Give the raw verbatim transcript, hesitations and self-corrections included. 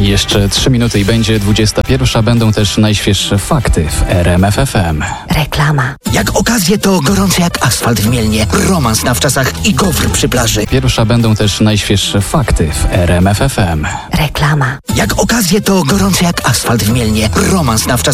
Jeszcze trzy minuty i będzie dwudziesta pierwsza. Będą też najświeższe fakty w R M F F M. Reklama. Jak okazje to gorące jak asfalt w Mielnie, romans na wczasach i gofr przy plaży. Pierwsza będą też najświeższe fakty w R M F F M. Reklama. Jak okazje to gorące jak asfalt w Mielnie, romans na wczasach